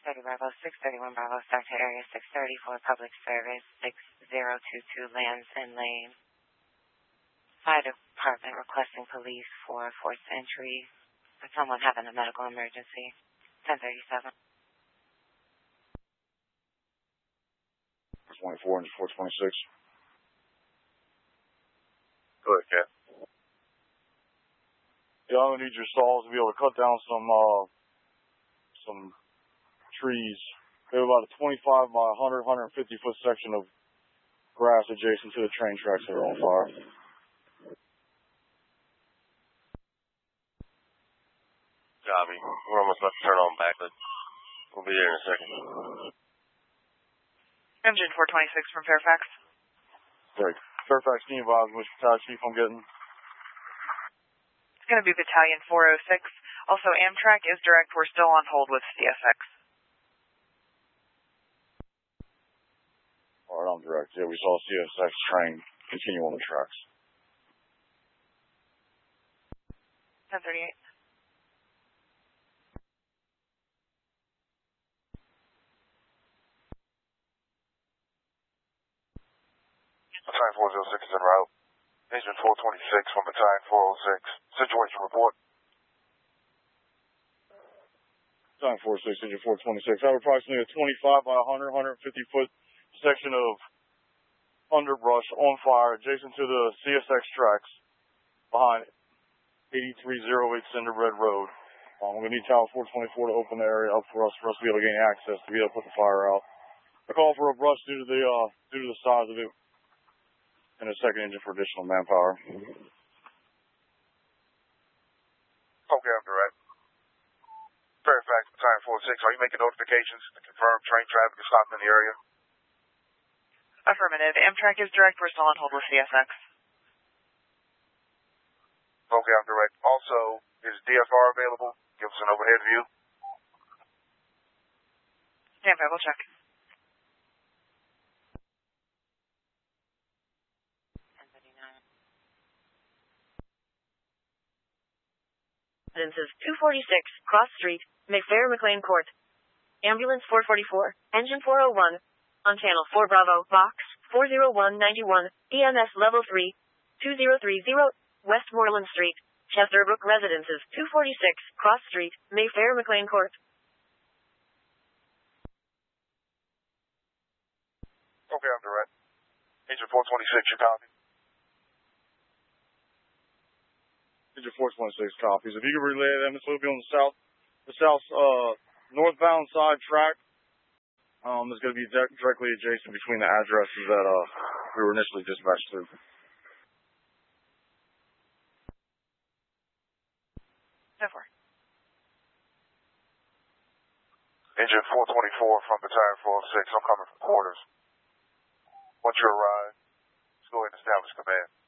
630 Bravo, 631 Bravo, start to area 630 for public service, 6022 Lansing Lane. Fire department requesting police for forced entry for someone having a medical emergency. 1037. 24 and 426. Go ahead, Cat. Yeah, I'm gonna need your saws to be able to cut down some trees. We have about a 25 by 150 foot section of grass adjacent to the train tracks that are on fire. Copy. We're almost about to turn on back, but we'll be there in a second. Engine 426 from Fairfax. Great. Fairfax, can you advise which battalion chief I'm getting? It's going to be Battalion 406. Also, Amtrak is direct. We're still on hold with CSX. All right, I'm direct. Yeah, we saw a CSX train continue on the tracks. 1038. Battalion 406 is en route. Engine 426 from Battalion 406. Situation report. Battalion 406, Engine 426. I have approximately a 25 by 150 foot section of underbrush on fire adjacent to the CSX tracks behind 8308 Cinderbread Road. We're going to need Tower 424 to open the area up for us to be able to gain access to be able to put the fire out. I call for a brush due to the size of it, and a second engine for additional manpower. Okay, I'm direct. Fairfax, Battalion 406, are you making notifications to confirm train traffic is stopped in the area? Affirmative. Amtrak is direct. We're still on hold with CSX. Okay, I'm direct. Also, is DFR available? Give us an overhead view. Stand by, we'll check. Residences 246, Cross Street, McFair McLean Court. Ambulance 444, Engine 401, on Channel 4 Bravo, Box 40191, EMS Level 3, 2030, Westmoreland Street, Chesterbrook Residences 246, Cross Street, Mayfair McLean Court. Okay, I'm direct. Engine 426, you copy? Engine 426 copies. If you could relay them, this will be on the south northbound side track. It's going to be directly adjacent between the addresses that we were initially dispatched to. Engine 424 from Battalion 406. I'm coming from quarters. Once you arrive, let's go ahead and establish command.